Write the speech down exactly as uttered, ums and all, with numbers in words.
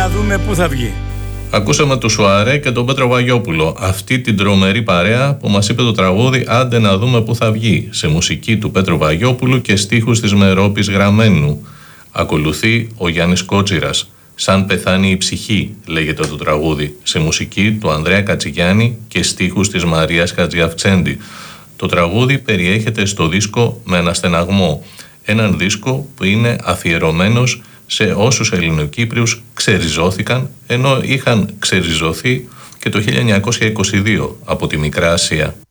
δούμε πού θα βγει. Ακούσαμε τον Σουαρέ και τον Πέτρο Βαγιόπουλο, αυτή την τρομερή παρέα που μας είπε το τραγούδι «Άντε να δούμε πού θα βγει», σε μουσική του Πέτρου Βαγιόπουλου και στίχους της Μερόπης Γραμμένου. Ακολουθεί ο Γιάννης Κότσιρας, «Σαν πεθάνει η ψυχή» λέγεται το τραγούδι, σε μουσική του Ανδρέα Κατσιγιάννη και στίχους της Μαρίας Χατζιαυξέντη. Το τραγούδι περιέχεται στο δίσκο «Με αναστεναγμό», έναν δίσκο που είναι αφιερωμένος σε όσους Ελληνοκύπριους ξεριζώθηκαν, ενώ είχαν ξεριζωθεί και το χίλια εννιακόσια είκοσι δύο από τη Μικρά Ασία.